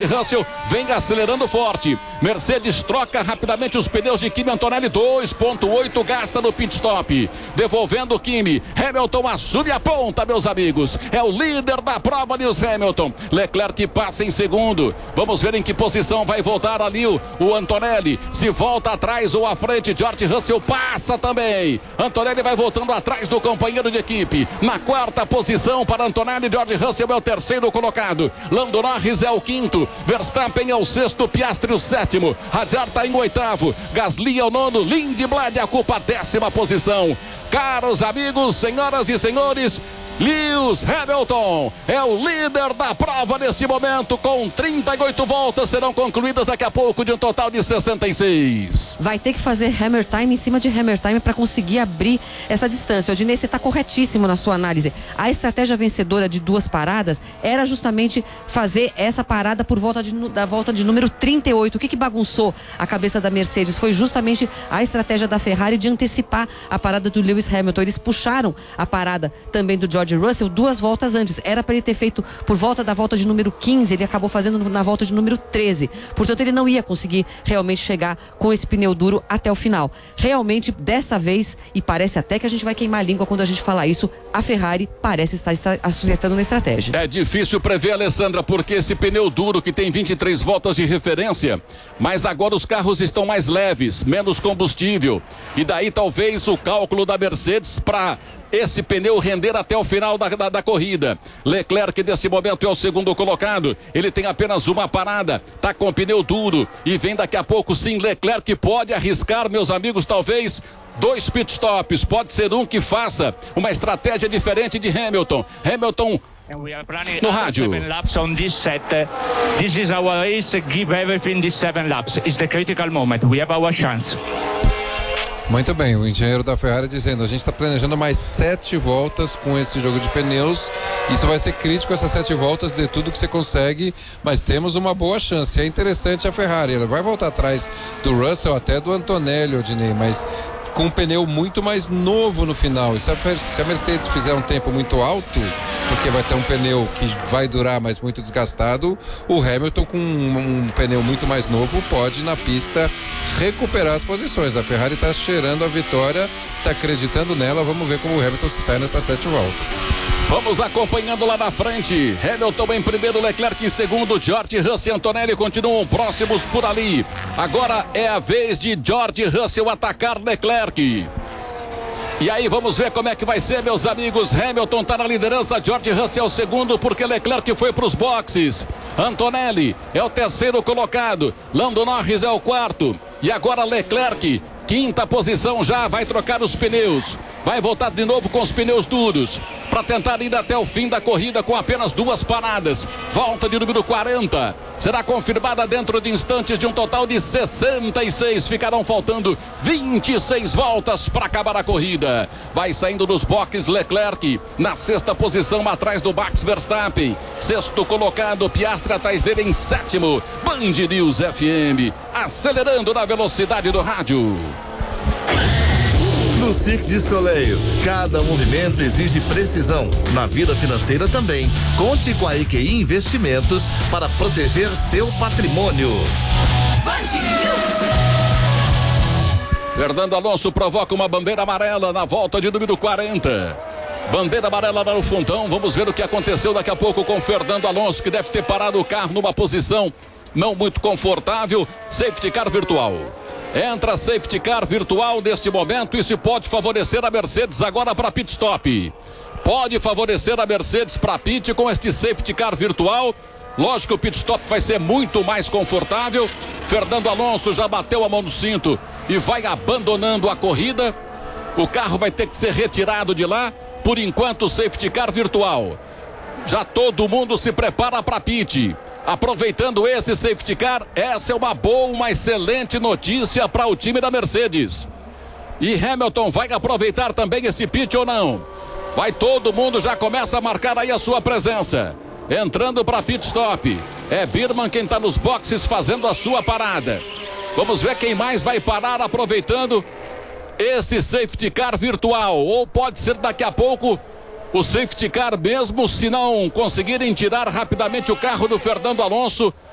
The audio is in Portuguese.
Russell vem acelerando forte. Mercedes troca rapidamente os pneus de Kimi Antonelli, 2.8 gasta no pit stop. Devolvendo o Kimi. Hamilton assume a ponta, meus amigos. É o líder da prova, Lewis Hamilton. Leclerc passa em segundo. Vamos ver em que posição vai voltar ali o Antonelli. Se volta atrás ou à frente, George Russell passa também. Antonelli vai voltando atrás do companheiro de equipe. Na quarta posição para Antonelli, George Russell é o terceiro colocado. Lando Norris é o quinto. Verstappen é o sexto. Piastri o sétimo. Hadjar está em oitavo. Gasly é o nono. Lindblad ocupa a 10ª posição. Caros amigos, senhoras e senhores, Lewis Hamilton é o líder da prova neste momento, com 38 voltas, serão concluídas daqui a pouco de um total de 66. Vai ter que fazer hammer time em cima de hammer time para conseguir abrir essa distância. Odinei, você está corretíssimo na sua análise. A estratégia vencedora de 2 paradas era justamente fazer essa parada por volta da volta de número 38. O que bagunçou a cabeça da Mercedes foi justamente a estratégia da Ferrari de antecipar a parada do Lewis Hamilton. Eles puxaram a parada também do George Russell 2 voltas antes. Era para ele ter feito por volta da volta de número 15, ele acabou fazendo na volta de número 13. Portanto, ele não ia conseguir realmente chegar com esse pneu duro até o final. Realmente, dessa vez, e parece até que a gente vai queimar a língua quando a gente falar isso, a Ferrari parece estar acertando na estratégia. É difícil prever, Alessandra, porque esse pneu duro que tem 23 voltas de referência, mas agora os carros estão mais leves, menos combustível, e daí talvez o cálculo da Mercedes para esse pneu render até o final da corrida. Leclerc neste momento é o segundo colocado, ele tem apenas uma parada, tá com o pneu duro e vem daqui a pouco. Sim, Leclerc pode arriscar, meus amigos, talvez 2 pitstops, pode ser um que faça uma estratégia diferente de Hamilton. No rádio. This is our race, give everything these 7 laps. It's the critical moment. We have our chance. Muito bem, o engenheiro da Ferrari dizendo: a gente está planejando mais 7 voltas com esse jogo de pneus. Isso vai ser crítico, essas 7 voltas, de tudo que você consegue, mas temos uma boa chance. É interessante a Ferrari, ela vai voltar atrás do Russell, até do Antonelli, Odinei, mas com um pneu muito mais novo no final. E se a Mercedes fizer um tempo muito alto, porque vai ter um pneu que vai durar, mas muito desgastado, o Hamilton com um pneu muito mais novo pode na pista recuperar as posições. A Ferrari está cheirando a vitória, está acreditando nela. Vamos ver como o Hamilton se sai nessas 7 voltas. Vamos acompanhando lá na frente. Hamilton em primeiro, Leclerc em segundo, George Russell e Antonelli continuam próximos por ali. Agora é a vez de George Russell atacar Leclerc. E aí vamos ver como é que vai ser, meus amigos. Hamilton está na liderança, George Russell é o segundo, porque Leclerc foi para os boxes. Antonelli é o terceiro colocado, Lando Norris é o quarto. E agora Leclerc, quinta posição já, vai trocar os pneus. Vai voltar de novo com os pneus duros para tentar ir até o fim da corrida com apenas 2 paradas. Volta de número 40 será confirmada dentro de instantes, de um total de 66. Ficarão faltando 26 voltas para acabar a corrida. Vai saindo dos boxes Leclerc na 6ª posição, atrás do Max Verstappen. 6º colocado, Piastri atrás dele em 7º. Band News FM, acelerando na velocidade do rádio. No Cirque du Soleil, cada movimento exige precisão. Na vida financeira também. Conte com a EQI Investimentos para proteger seu patrimônio. Fernando Alonso provoca uma bandeira amarela na volta de número 40. Bandeira amarela lá no fundão. Vamos ver o que aconteceu daqui a pouco com Fernando Alonso, que deve ter parado o carro numa posição não muito confortável. Safety car virtual. Entra safety car virtual neste momento. Isso pode favorecer a Mercedes agora para pit stop. Pode favorecer a Mercedes para pit com este safety car virtual. Lógico que o pit stop vai ser muito mais confortável. Fernando Alonso já bateu a mão no cinto e vai abandonando a corrida. O carro vai ter que ser retirado de lá. Por enquanto, safety car virtual. Já todo mundo se prepara para pit. Aproveitando esse safety car, essa é uma boa, uma excelente notícia para o time da Mercedes. E Hamilton vai aproveitar também esse pit ou não? Vai, todo mundo já começa a marcar aí a sua presença. Entrando para pit stop. É Birman quem está nos boxes fazendo a sua parada. Vamos ver quem mais vai parar aproveitando esse safety car virtual. Ou pode ser daqui a pouco o safety car mesmo, se não conseguirem tirar rapidamente o carro do Fernando Alonso.